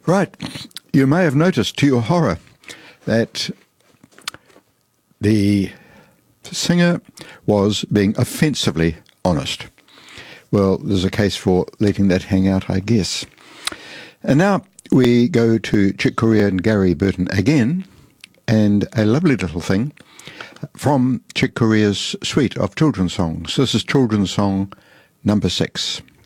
Right. You may have noticed to your horror that the singer was being offensively honest. Well, there's a case for letting that hang out, I guess. And now we go to Chick Corea and Gary Burton again, and a lovely little thing from Chick Corea's suite of children's songs. This is children's song number 6.